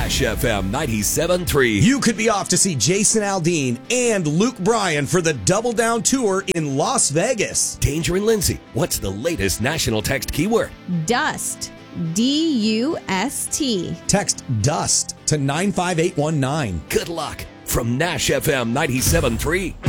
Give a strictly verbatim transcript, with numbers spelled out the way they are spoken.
Nash F M ninety-seven point three. You could be off to see Jason Aldean and Luke Bryan for the Double Down Tour in Las Vegas. Danger and Lindsay, what's the latest national text keyword? Dust. D U S T. Text DUST to nine five eight one nine. Good luck from Nash F M ninety-seven point three.